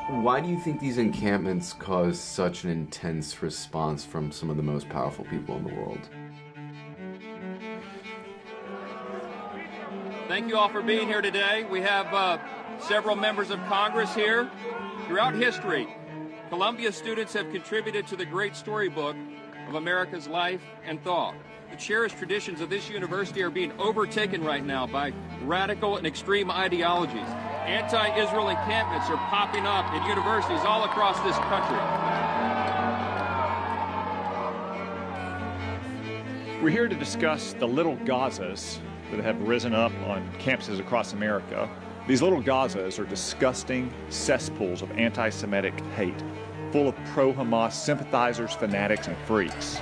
Why do you think these encampments cause such an intense response from some of the most powerful people in the world? Thank you all for being here today. We have several members of Congress here. Throughout history, Columbia students have contributed to the great storybook of America's life and thought. The cherished traditions of this university are being overtaken right now by radical and extreme ideologies. Anti-Israel encampments are popping up at universities all across this country. We're here to discuss the little Gazas that have risen up on campuses across America. These little Gazas are disgusting cesspools of anti-Semitic hate, full of pro-Hamas sympathizers, fanatics, and freaks.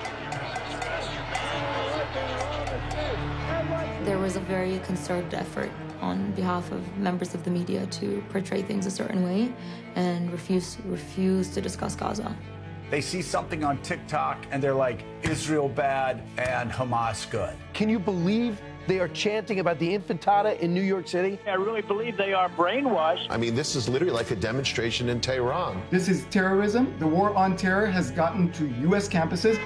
There was a very concerted effort on behalf of members of the media to portray things a certain way and refuse to discuss Gaza. They see something on TikTok and they're like, Israel bad and Hamas good. Can you believe they are chanting about the Intifada in New York City? I really believe they are brainwashed. I mean, this is literally like a demonstration in Tehran. This is terrorism. The war on terror has gotten to U.S. campuses.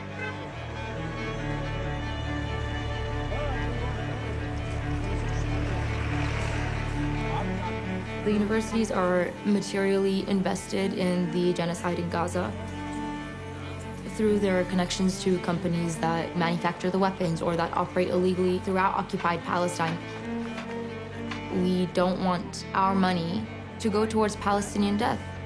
The universities are materially invested in the genocide in Gaza through their connections to companies that manufacture the weapons or that operate illegally throughout occupied Palestine. We don't want our money to go towards Palestinian death.